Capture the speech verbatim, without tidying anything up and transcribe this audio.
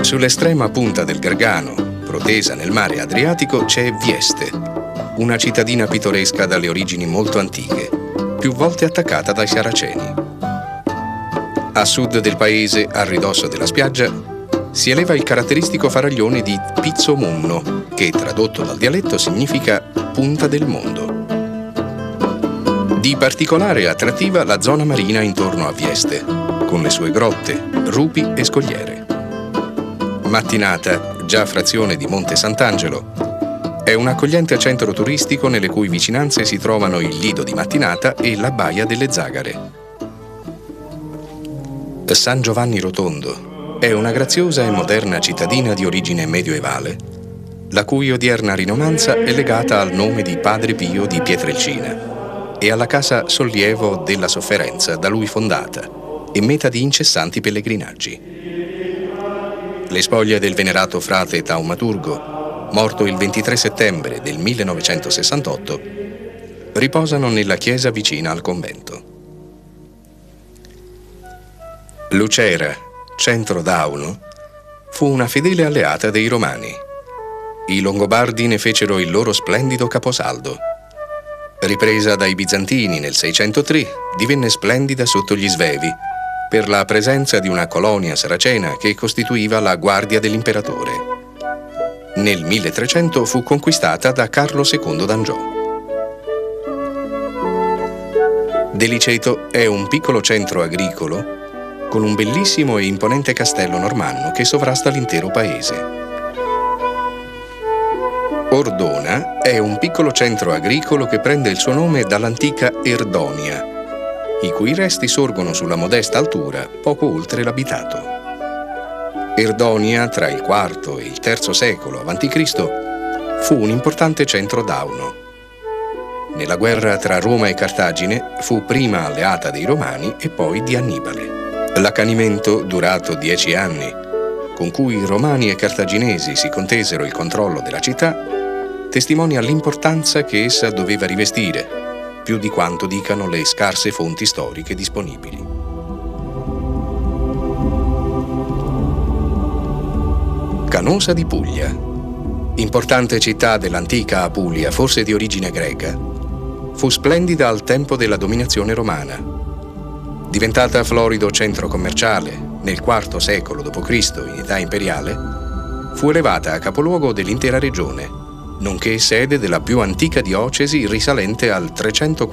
Sull'estrema punta del Gargano, protesa nel mare Adriatico, c'è Vieste, una cittadina pittoresca dalle origini molto antiche, più volte attaccata dai Saraceni. A sud del paese, a ridosso della spiaggia, si eleva il caratteristico faraglione di Pizzo Munno, che tradotto dal dialetto significa punta del mondo. Di particolare attrattiva la zona marina intorno a Vieste, con le sue grotte, rupi e scogliere. Mattinata, già frazione di Monte Sant'Angelo, è un accogliente centro turistico nelle cui vicinanze si trovano il Lido di Mattinata e la Baia delle Zagare. San Giovanni Rotondo è una graziosa e moderna cittadina di origine medioevale, la cui odierna rinomanza è legata al nome di Padre Pio di Pietrelcina e alla casa Sollievo della Sofferenza da lui fondata e meta di incessanti pellegrinaggi. Le spoglie del venerato frate Taumaturgo, morto il ventitré settembre del millenovecentosessantotto, riposano nella chiesa vicina al convento. Lucera, centro d'Auno, fu una fedele alleata dei Romani. I Longobardi ne fecero il loro splendido caposaldo. Ripresa dai Bizantini nel seicentotré, divenne splendida sotto gli Svevi, per la presenza di una colonia saracena che costituiva la guardia dell'imperatore. Nel milletrecento fu conquistata da Carlo secondo d'Angiò. Deliceto è un piccolo centro agricolo con un bellissimo e imponente castello normanno che sovrasta l'intero paese. Ordona è un piccolo centro agricolo che prende il suo nome dall'antica Erdonia, i cui resti sorgono sulla modesta altura poco oltre l'abitato. Erdonia, tra il quarto e il terzo secolo avanti Cristo, fu un importante centro dauno. Nella guerra tra Roma e Cartagine fu prima alleata dei Romani e poi di Annibale. L'accanimento, durato dieci anni, con cui i Romani e Cartaginesi si contesero il controllo della città, testimonia l'importanza che essa doveva rivestire, più di quanto dicano le scarse fonti storiche disponibili. Canosa di Puglia, importante città dell'antica Apulia, forse di origine greca, fu splendida al tempo della dominazione romana. Diventata florido centro commerciale nel quarto secolo dopo Cristo in età imperiale, fu elevata a capoluogo dell'intera regione, nonché sede della più antica diocesi risalente al trecento